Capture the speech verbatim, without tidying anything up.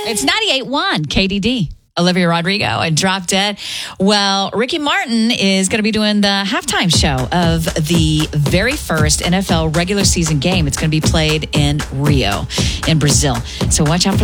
It's ninety-eight point one K D D. Olivia Rodrigo and Drop Dead. Well, Ricky Martin is going to be doing the halftime show of the very first N F L regular season game. It's going to be played in Rio, in Brazil. So watch out for